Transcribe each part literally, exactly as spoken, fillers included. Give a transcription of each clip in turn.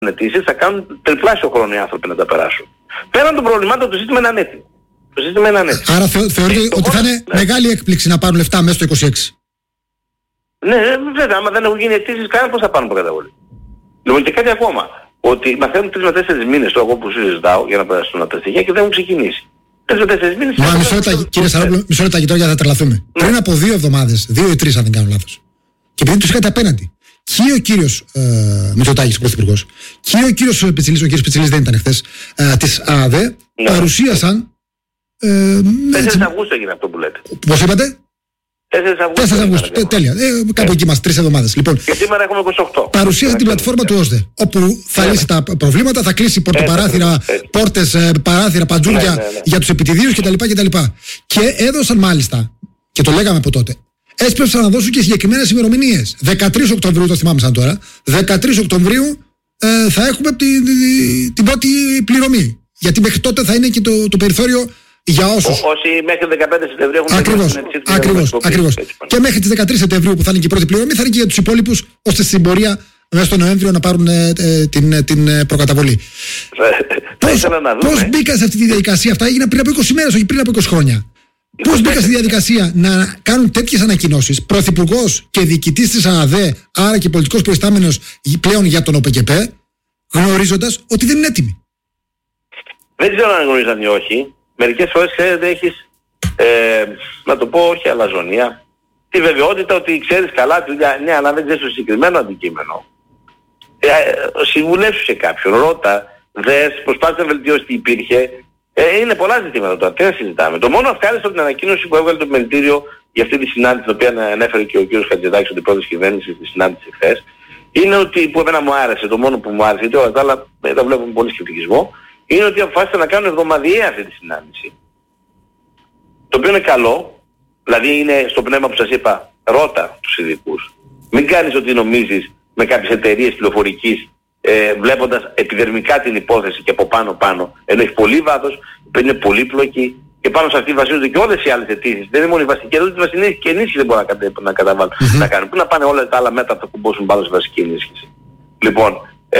αιτήσεις, θα κάνουν τριπλάσιο χρόνο οι άνθρωποι να τα περάσουν. Πέραν των προβλημάτων, το σύστημα είναι ανέτοιμο. Το σύστημα είναι ανέτοιμο. Άρα θεω, θεωρείτε ε, ότι θα είναι ναι. μεγάλη έκπληξη να πάρουν λεφτά μέσα στο είκοσι έξι. Ναι, βέβαια, άμα δεν έχουν γίνει αιτήσεις, καν πώς θα πάρουν προκαταβολή. Λοιπόν, και κάτι ακόμα. Ότι μαθαίνουν τρεις με τέσσερις μήνες το εγώ που σου συζητάω για να περάσουν τα στοιχεία και δεν έχουν ξεκινήσει. τρεις με τέσσερις μήνες. Μα μισό λεπτά, κύριε Σαρόπουλο, μισό λεπτά τώρα θα τρελαθούμε. Ναι. Πριν από δύο εβδομάδες, δύο ή τρεις αν δεν κάνω λάθος. Και επειδή τους είχατε απέναντι. Και ο κύριος ε, Μητσοτάκης, πρωθυπουργός, και ο κύριος Πιτσιλής, ο κύριος Πιτσιλής δεν ήταν χθες, ε, της ΑΔΕ, ναι. παρουσίασαν. τέσσερις Αυγούστου έγινε αυτό που λέτε. Πώς είπατε? τέσσερις Αυγούστου. Τέλεια. Ε, κάπου εκεί είμαστε, τρεις εβδομάδες. Λοιπόν, και σήμερα έχουμε είκοσι οκτώ. Παρουσίασε την πλατφόρμα του ΟΣΔΕ, όπου θα λύσει τα προβλήματα, θα κλείσει πορτοπαράθυρα, πόρτες, παράθυρα, παντζούρια για τους επιτιδίους κτλ. Και έδωσαν μάλιστα, και το λέγαμε από τότε, έσπευσαν να δώσουν και συγκεκριμένες ημερομηνίες. δεκατρείς Οκτωβρίου, το θυμάμαι σαν τώρα, δεκατρείς Οκτωβρίου ε, θα έχουμε την, την, την πρώτη πληρωμή. Γιατί μέχρι τότε θα είναι και το, το περιθώριο για όσους. Ό, όσοι μέχρι δεκαπέντε Σεπτεμβρίου έχουν ακριβώς, ακριβώς, ακριβώς. Και μέχρι τις δεκατρείς Σεπτεμβρίου που θα είναι και η πρώτη πληρωμή θα είναι και για τους υπόλοιπους, ώστε στην πορεία μέσα στο Νοέμβριο να πάρουν ε, ε, την, την προκαταβολή. Πώς, πώς μπήκαν σε αυτή τη διαδικασία? Αυτά έγιναν πριν από είκοσι μέρες, όχι πριν από είκοσι χρόνια. Πώς μπήκαν στη διαδικασία να κάνουν τέτοιες ανακοινώσεις, πρωθυπουργός και διοικητής της ΑΔΕ, άρα και πολιτικός προϊστάμενος πλέον για τον ΟΠΕΚΕΠΕ, γνωρίζοντας ότι δεν είναι έτοιμοι? Δεν ξέρω αν γνωρίζαν ή όχι. Μερικές φορές ξέρετε έχεις, ε, να το πω όχι αλαζονία, τη βεβαιότητα ότι ξέρεις καλά τη δουλειά, ναι, αλλά δεν ξέρεις το συγκεκριμένο αντικείμενο. Ε, ε, συμβουλεύσου σε κάποιον, ρώτα, δες, προσπάθησε να βελτιώσει τι υπήρχε. Ε, είναι πολλά ζητήματα τώρα, τι να συζητάμε. Το μόνο ευχάριστο από την ανακοίνωση που έβγαλε το επιμελητήριο για αυτή τη συνάντηση, την οποία ανέφερε και ο κ. Χατζηδάκης, ο πρώτης κυβέρνησης στη συνάντηση χθες, είναι ότι, που εμένα μου άρεσε, το μόνο που μου άρεσε, γιατί όλα τα άλλα ε, τα βλέπουμε πολύ σκεπτικισμό, είναι ότι αποφάσισαν να κάνουν εβδομαδιαία αυτή τη συνάντηση. Το οποίο είναι καλό, δηλαδή είναι στο πνεύμα που σας είπα, ρώτα τους ειδικούς. Μην κάνεις ότι νομίζεις με κάποιες εταιρείες πληροφορικής, ε, βλέποντας επιδερμικά την υπόθεση και από πάνω πάνω, ενώ έχει πολύ βάθος, είναι πολύπλοκη και πάνω σε αυτή βασίζονται και όλες οι άλλες αιτήσεις. Δεν είναι μόνο η βασική, εδώ τη βασική και ενίσχυση δεν μπορούν να, κατα... να καταβάλουν. Mm-hmm. Να κάνουν. Πού να πάνε όλα τα άλλα μέτρα που θα κουμπώσουν πάνω στη βασική ενίσχυση. Λοιπόν, ε,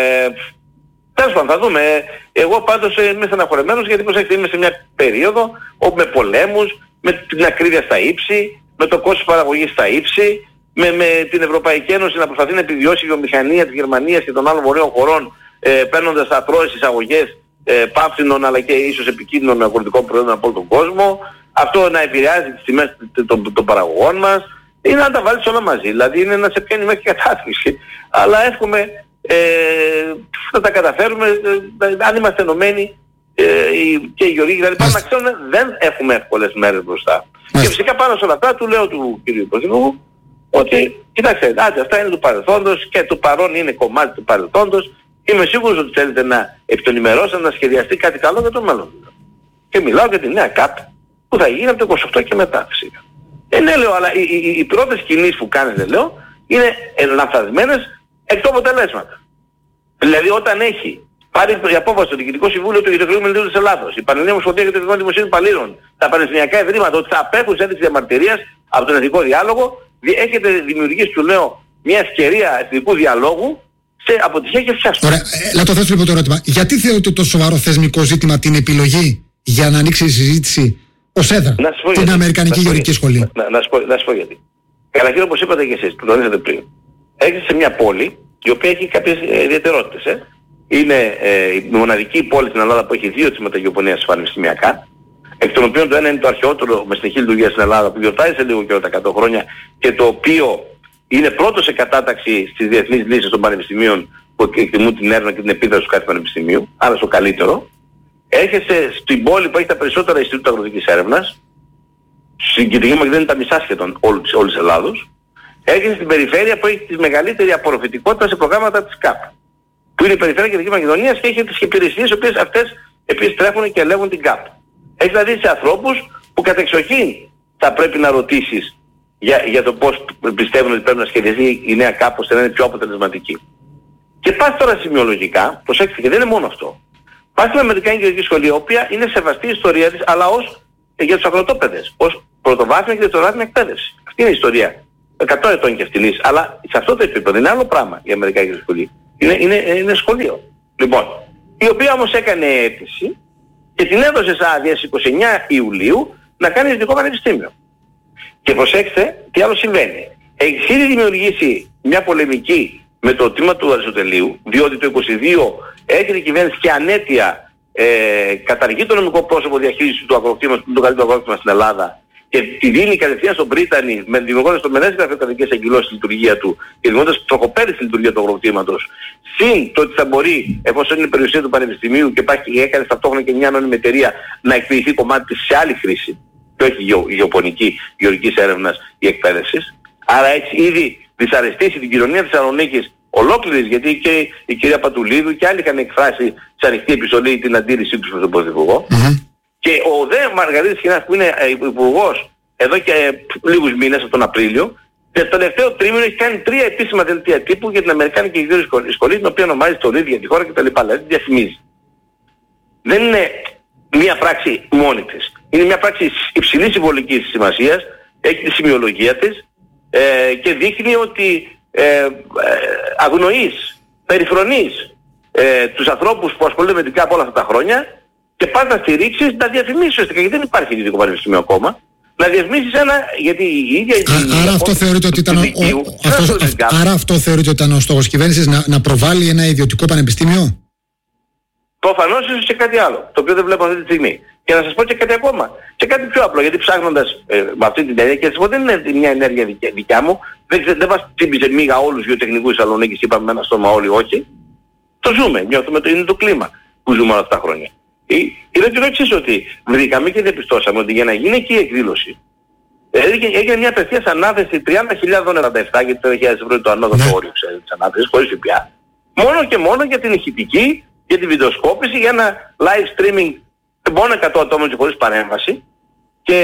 τέλος πάντων, θα δούμε. Εγώ πάντως είμαι στεναχωρεμένος γιατί προσέξτε, είμαι σε μια περίοδο όπου με πολέμους, με την ακρίβεια στα ύψη, με το κόστος παραγωγής στα ύψη, με, με την Ευρωπαϊκή Ένωση να προσπαθεί να επιβιώσει η βιομηχανία της Γερμανίας και των άλλων βορείων χωρών, ε, παίρνοντας αθρώες εισαγωγές ε, πάυθυνων αλλά και ίσως επικίνδυνων αγροτικών προϊόντων από όλο τον κόσμο. Αυτό να επηρεάζει τις τιμές των, των παραγωγών μας. Είναι να τα βάλεις όλα μαζί. Δηλαδή είναι να σε πιάνει μέχρι κατάθλιψη. Αλλά εύχομαι ε, να τα καταφέρουμε, ε, αν είμαστε ενωμένοι ε, και οι γεωργοί δηλαδή πάμε να ξέρουμε δεν έχουμε εύκολες μέρες μπροστά. Και φυσικά πάνω σε όλα αυτά του λέω του κ. Πρωθυπουργού ότι κοιτάξτε, άντε, αυτά είναι του παρελθόντος και το παρόν είναι κομμάτι του παρελθόντος. Είμαι σίγουρος ότι θέλετε να επί των ημερώσεων να σχεδιαστεί κάτι καλό για το μέλλον. Και μιλάω για τη νέα ΚΑΠ που θα γίνει από το είκοσι οκτώ και μετά φυσικά. Ε, ναι, λέω, αλλά οι, οι, οι πρώτες κινήσεις που κάνετε, λέω, είναι λανθασμένες εκ του αποτελέσματα. Δηλαδή όταν έχει πάρει η απόφαση το Διοικητικό Συμβούλιο του Ιδιωτικού Μελετήριου της Ελλάδος, η Πανελλήνια Ομοσπονδία για το Εθνικό Δημοσίων Υπαλλήλων, τα πανεπιστημιακά ιδρύματα, ότι θα απέχουν σε ένταξη διαμαρτυρίας από τον εθνικό διάλογο, έχετε δημιουργήσει, του λέω, μια ευκαιρία εθνικού διαλόγου σε αποτυχία και φιάσκο. Ωραία, ε, να το θέσω λοιπόν το ερώτημα. Γιατί θεωρείτε το σοβαρό θεσμικό ζήτημα την επιλογή για να ανοίξει η συζήτηση ως έδρα την Αμερικανική Γεωργική Σχολή? Να, να, σου πω, να σου πω γιατί. Καταρχήν, όπως είπατε και εσείς, που τονίσατε πριν, έχετε σε μια πόλη η οποία έχει κάποιες ε, ιδιαιτερότητες. Ε. Είναι ε, η μοναδική πόλη στην Ελλάδα που έχει δύο τμήματα γεωπονίας πανεπιστημιακά, εκ των οποίων το ένα είναι το αρχαιότερο με συνεχή λειτουργία στην Ελλάδα που γιορτάζει σε λίγο καιρό τα εκατό χρόνια και το οποίο είναι πρώτο σε κατάταξη στις διεθνείς λύσεις των πανεπιστημίων που εκτιμούν την έρευνα και την επίδραση του κάθε πανεπιστημίου, άρα στο καλύτερο. Έρχεσαι στην πόλη που έχει τα περισσότερα Ινστιτούτα Αγροτικής Έρευνας, στην Κεντρική Μακεδονία είναι τα μισά σχεδόν όλης της Ελλάδος. Έρχεσαι στην περιφέρεια που έχει τη μεγαλύτερη απορροφητικότητα σε προγράμματα της ΚΑΠ, που είναι η περιφέρεια Κεντρικής Μακεδονίας και έχει τις υπηρεσίες οι οποίες αυτές επίσης τρέχουν και ελέγχουν την ΚΑΠ. Έχεις δηλαδή σε ανθρώπους που κατεξοχήν θα πρέπει να ρωτήσεις για, για το πώς πιστεύουν ότι πρέπει να σχεδιαστεί η νέα ΚΑΠ ώστε να είναι πιο αποτελεσματική. Και πας τώρα σημειολογικά, προσέξτε και δεν είναι μόνο αυτό. Πας στην Αμερικανική Γεωργική Σχολή, η οποία είναι σεβαστή η ιστορία της, αλλά ως ε, για τους αγροτόπαιδες, ως πρωτοβάθμια και δευτεροβάθμια εκπαίδευση. Αυτή είναι η ιστορία. εκατό ετών και αυτινής, αλλά σε αυτό το επίπεδο είναι άλλο πράγμα η Αμερικανική Γεωργική Σχολή. Είναι, είναι, είναι σχολείο. Λοιπόν, η οποία όμως έκανε αίτηση και την έδωσε σαν άδεια στις είκοσι εννέα Ιουλίου να κάνει ιδιωτικό πανεπιστήμιο. Και προσέξτε τι άλλο συμβαίνει. Έχει ήδη δημιουργήσει μια πολεμική με το τμήμα του Αριστοτελείου, διότι το είκοσι δύο έρχεται η κυβέρνηση και ανέτεια ε, καταργεί το νομικό πρόσωπο διαχείρισης του αγροκτήματος, που είναι το καλύτερο αγρόκτημα στην Ελλάδα, και τη δίνει κατευθείαν στον Πρίτανη, με δημιουργώντας το μενές γραφειοκρατικές εγκυλώσεις στη λειτουργία του και δημιουργώντας τροχοπέδι στη λειτουργία του αγροκτήματος. Συν το ότι θα μπορεί, εφόσον είναι περιουσία του Πανεπιστημίου και υπάρχει, έκανε ταυτόχρονα και μια ανώνυμη εταιρεία, να εκπληθεί κομμάτι της σε άλλη χρήση, και όχι γεω, γεωπονική, γεωργικής έρευνας ή εκπαίδευσης. Άρα έχει ήδη δυσαρεστήσει την κοινωνία της Θεσσαλονίκης ολόκληρης, γιατί και η κυρία Πατουλίδου και άλλοι είχαν εκφράσει σε ανοιχτή επιστολή την αντίρρησή τους με τον Πρωθυπουργό. Mm-hmm. Και ο δε Μαργαρίτης Χινάς, που είναι υπουργός εδώ και λίγους μήνες, από τον Απρίλιο, το τελευταίο τρίμηνο έχει κάνει τρία επίσημα δελτία τύπου για την Αμερικάνικη Ιδρύωση Σχολή, την οποία ονομάζει το ίδιο για τη χώρα κτλ. Δηλαδή διαφημίζει. Δεν είναι μια πράξη μόνη της. Είναι μια πράξη υψηλής συμβολικής σημασίας, έχει τη σημειολογία της ε, και δείχνει ότι ε, ε, αγνοείς, περιφρονείς ε, τους ανθρώπους που ασχολούνται με την ΚΑΠ όλα αυτά τα χρόνια και πας να στηρίξεις, να διαφημίσεις ουσιαστικά, γιατί δεν υπάρχει ιδιωτικό πανεπιστήμιο ακόμα. Να διαφημίσεις ένα, γιατί η ίδια... Α, άρα αυτό θεωρείται ότι ήταν ο, ο, αυτός, αυ, άρα αυτό θεωρείται ότι ήταν ο στόχος της κυβέρνησης, να, να προβάλλει ένα ιδιωτικό πανεπιστήμιο. Προφανώς ίσως και κάτι άλλο, το οποίο δεν βλέπω αυτή τη στιγμή. Και να σας πω και κάτι ακόμα. Και κάτι πιο απλό, γιατί ψάχνοντας ε, με αυτή την ενέργεια, και να σας πω δεν είναι μια ενέργεια δικιά, δικιά μου, δεν, δεν μας τσίμπησε μίγα όλους γεωτεχνικούς Θεσσαλονίκης, είπαμε με ένα στόμα όλοι όχι. Το ζούμε, νιώθουμε, το, είναι το κλίμα που ζούμε όλα αυτά τα χρόνια. Είναι το εξής, ότι βρήκαμε και διαπιστώσαμε ότι για να γίνει εκεί η εκδήλωση έγινε μια απευθείας ανάθεση τριάντα χιλιάδες εβδομήντα επτά, γιατί τριάντα χιλιάδες ευρώ είναι το ανώτατο όριο της ανάθεσης, χωρίς ΦΠΑ, μόνο και μόνο για την ηχητική, για τη βιντεοσκόπηση, για ένα live streaming μόνο εκατό ατόμων και χωρίς παρέμβαση και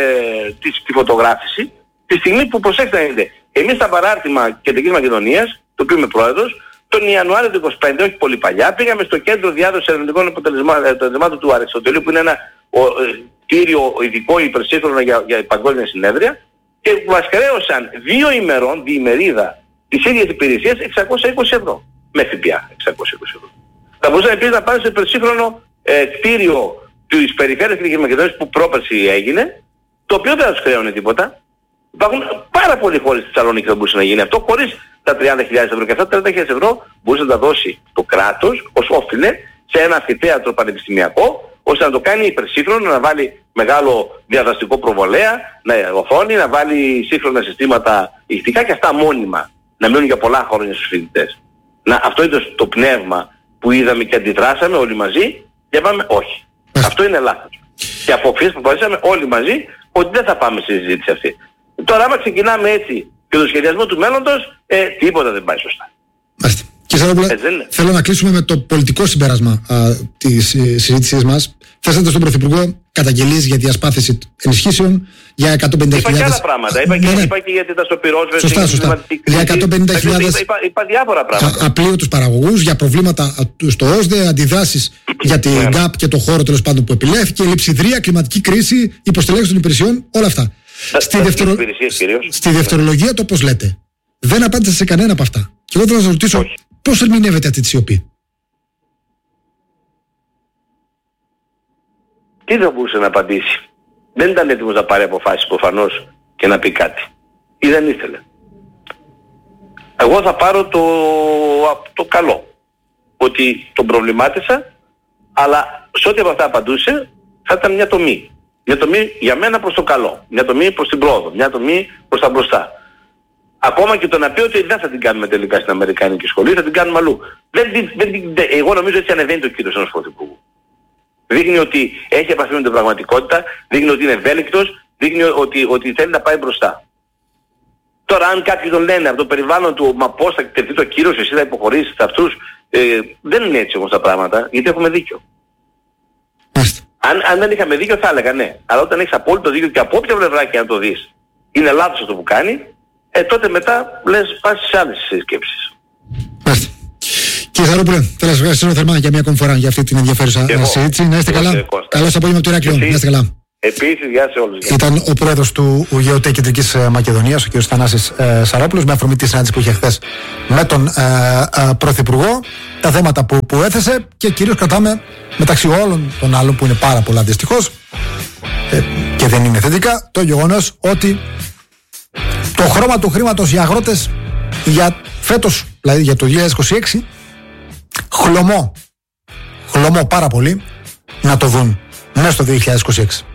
τη, τη φωτογράφηση, τη στιγμή που, προσέξτε να δείτε, εμείς στα παράρτημα Κεντρικής Μακεδονίας, το οποίο είμαι πρόεδρος, τον Ιανουάριο του είκοσι πέντε, όχι πολύ παλιά, πήγαμε στο κέντρο διάδοσης ερευνητικών αποτελεσμάτων του Αριστοτελείου, που είναι ένα ο, ε, κτίριο ειδικό υπερσύγχρονο για, για παγκόσμια συνέδρια, και μας χρέωσαν δύο ημερών, διημερίδα, της ίδιας υπηρεσίας εξακόσια είκοσι ευρώ. Με ΦΠΑ εξακόσια είκοσι ευρώ. Θα μπορούσαν επίσης να πάνε σε υπερσύγχρονο ε, κτίριο της περιφέρειας Κεντρικής Μακεδονίας που πρόπερση έγινε, το οποίο δεν θα τους χρέωνε τίποτα. Υπάρχουν πάρα πολλοί χώρες στη Θεσσαλονίκη που θα μπορούσε να γίνει αυτό, χωρίς τα τριάντα χιλιάδες ευρώ. Και αυτά τα τριάντα χιλιάδες ευρώ μπορούσε να τα δώσει το κράτος ως όφιλε σε ένα αμφιθέατρο πανεπιστημιακό, ώστε να το κάνει υπερσύγχρονο, να βάλει μεγάλο διαδραστικό προβολέα, να οθόνη, να βάλει σύγχρονα συστήματα ηχτικά και αυτά μόνιμα. Να μείνουν για πολλά χρόνια στους φοιτητές. Να, αυτό είναι το, το πνεύμα που είδαμε και αντιδράσαμε όλοι μαζί και είπαμε όχι. Αυτό είναι λάθος. Και αποφύγες που αποφασίσαμε όλοι μαζί ότι δεν θα πάμε στη συζήτηση αυτή. Τώρα άμα ξεκινάμε έτσι και το σχεδιασμό του μέλλοντος, ε, τίποτα δεν πάει σωστά. Μάλιστα. Κύριε Σαρόπουλε, θέλω να κλείσουμε με το πολιτικό συμπέρασμα α, της συζήτησής μας. Θέσατε στον Πρωθυπουργό καταγγελίες για τη ασπάθηση ενισχύσεων για εκατόν πενήντα χιλιάδες. Είπα και άλλα πράγματα. Είπα και, ναι, ναι. είπα και γιατί ήταν στο πυρόσβεσο. Σωστά, σωστά. Για εκατόν πενήντα χιλιάδες. Είπα, είπα διάφορα πράγματα. Απλήρωτους παραγωγούς, για προβλήματα στο ΩΣΔΕ, αντιδράσεις για την ναι, ΓΑΠ και το χώρο τέλος πάντων που επιλέχθηκε, λειψιδρία, κλιματική κρίση, υποστελέχωση των υπηρεσιών, όλα αυτά. Στη, δευτερο... Στη δευτερολογία το πώς λέτε. Δεν απάντησα σε κανένα από αυτά. Και εγώ θέλω να σας ρωτήσω, όχι, πώς ερμηνεύετε αυτή τη σιωπή. Τι θα μπορούσε να απαντήσει. Δεν ήταν έτοιμος να πάρει αποφάσεις προφανώς και να πει κάτι. Ή δεν ήθελε. Εγώ θα πάρω το, το καλό. Ότι τον προβλημάτισα, αλλά σε ό,τι από αυτά απαντούσε θα ήταν μια τομή. Μια τομή για μένα προς το καλό. Μια τομή προς την πρόοδο. Μια τομή προς τα μπροστά. Ακόμα και το να πει ότι δεν θα την κάνουμε τελικά στην Αμερικάνικη σχολή, θα την κάνουμε αλλού. Δεν, δεν, δεν, εγώ νομίζω έτσι ανεβαίνει το κύρος ενός πρωθυπουργού. Δείχνει ότι έχει επαφή με την πραγματικότητα, δείχνει ότι είναι ευέλικτος, δείχνει ότι, ότι θέλει να πάει μπροστά. Τώρα αν κάποιοι τον λένε από το περιβάλλον του, μα πώς θα εκτεθεί το κύρος, εσύ θα υποχωρήσεις σε αυτούς, ε, δεν είναι έτσι όμως τα πράγματα, γιατί έχουμε δίκιο. Αν, αν δεν είχαμε δίκιο θα έλεγα ναι. Αλλά όταν έχεις απόλυτο δίκιο και από όποια πλευρά και να το δεις, είναι λάθος αυτό που κάνει, ε, τότε μετά λες πας σε άλλες σκέψεις. Μάλιστα. Κύριε Σαρόπουλε, θέλω να σας ευχαριστήσω θερμά για μια ακόμη φορά για αυτή την ενδιαφέρουσα συζήτηση. Να είστε καλά. Καλό απόγευμα από το Ηράκλειο. Να είστε καλά. Επίσης, γεια σε όλους. Ήταν ο πρόεδρος του ΓΕΟΤΕ Κεντρικής Μακεδονίας, ο κ. Θανάσης ε, Σαρόπουλος, με αφορμή τη συνάντηση που είχε χθες με τον ε, ε, Πρωθυπουργό, τα θέματα που, που έθεσε και κυρίως κρατάμε μεταξύ όλων των άλλων που είναι πάρα πολλά δυστυχώς ε, και δεν είναι θετικά, το γεγονός ότι το χρώμα του χρήματος για αγρότες για φέτος, δηλαδή για το δύο χιλιάδες είκοσι έξι, χλωμό, χλωμό πάρα πολύ να το δουν μέσα στο δύο χιλιάδες είκοσι έξι.